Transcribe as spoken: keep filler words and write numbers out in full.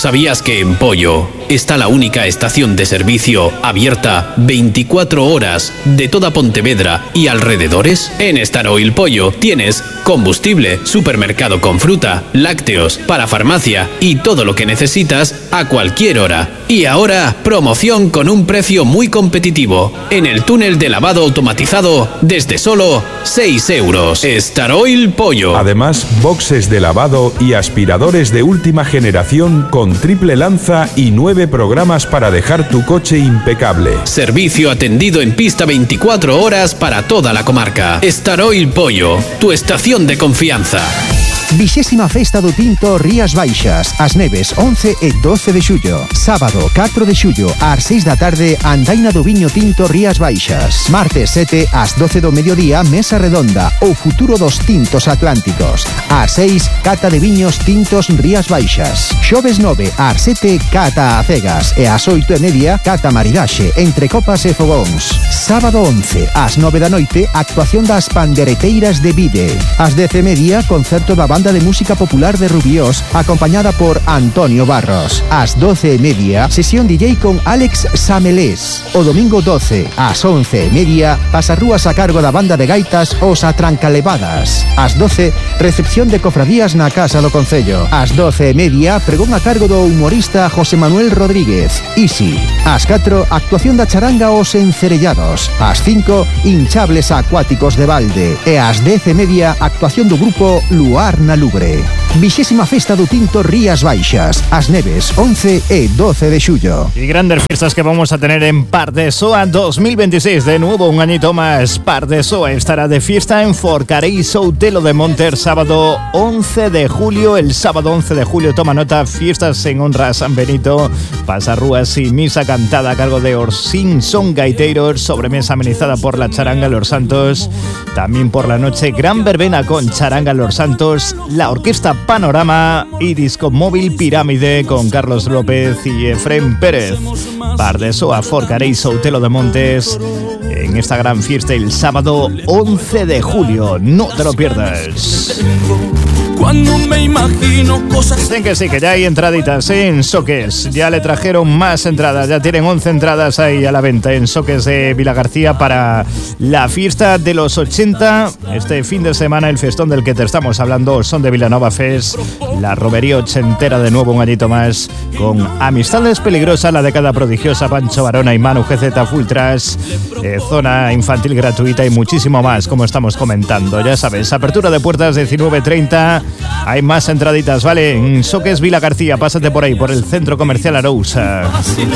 ¿Sabías que en Poyo está la única estación de servicio abierta veinticuatro horas de toda Pontevedra y alrededores? En Star Oil Poyo tienes combustible, supermercado con fruta, lácteos, para farmacia y todo lo que necesitas a cualquier hora. Y ahora, promoción con un precio muy competitivo en el túnel de lavado automatizado desde solo seis euros. Star Oil Poyo. Además, boxes de lavado y aspiradores de última generación con triple lanza y nueve programas para dejar tu coche impecable. Servicio atendido en pista veinticuatro horas para toda la comarca. Star Oil Poyo, tu estación de confianza. Vixésima festa do Tinto Rías Baixas, as neves once e doce de xullo. Sábado catro de xullo ás seis da tarde, andaina do viño tinto Rías Baixas. Martes sete ás doce do mediodía, mesa redonda, o futuro dos tintos atlánticos. Ás seis, cata de viños tintos Rías Baixas. Xoves nove ás sete, cata a cegas. E ás oito e media, cata maridaxe, entre copas e fogóns. Sábado once ás nove da noite, actuación das pandereteiras de Vide. Ás dez e media, concerto da banda de música popular de Rubiós, acompañada por Antonio Barros. Ás doce e media, sesión D J con Alex Samelés. O domingo doce, ás once e media, pasarrúas a cargo da banda de gaitas Os Atrancalevadas. Ás doce, recepción de cofradías na Casa do Concello. Ás doce e media, pregón a cargo do humorista José Manuel Rodríguez. Easy. Ás catro, actuación da charanga Os Encerellados. Ás cinco, hinchables acuáticos de balde. E ás dez e media, actuación do grupo Luar na Lubre. Vixésima festa do Tinto Rías Baixas, as neves once e doce de xullo. Y grandes fiestas que vamos a tener en Pardesoa dos mil veintiséis. De nuevo un añito más. Pardesoa estará de fiesta en Forcarei Soutelo de Monter, sábado once de julio. El sábado once de julio, toma nota, fiestas en honra a San Benito, pasarrúas y misa cantada a cargo de Orsín Son Gaiteiros, sobremesa amenizada por la charanga Los Santos. También por la noche, gran verbena con charanga Los Santos, la orquesta Panorama y disco móvil Pirámide con Carlos López y Efrén Pérez. Pardesoa, Forcarei Soutelo de Montes en esta gran fiesta el sábado once de julio. No te lo pierdas. Cuando me imagino cosas. Dicen que sí, que ya hay entraditas en Soques. Ya le trajeron más entradas. Ya tienen once entradas ahí a la venta en Soques de Vilagarcía para la fiesta de los ochenta. Este fin de semana, el fiestón del que te estamos hablando, Son de Vilanova Fest. La romería ochentera de nuevo un añito más. Con Amistades Peligrosas, la década prodigiosa, Pancho Varona y Manu G Z Full Trash. Eh, zona infantil gratuita y muchísimo más, como estamos comentando. Ya sabes, apertura de puertas diecinueve treinta. Hay más entraditas, ¿vale? En Soques Vilagarcía, pásate por ahí, por el Centro Comercial Arousa.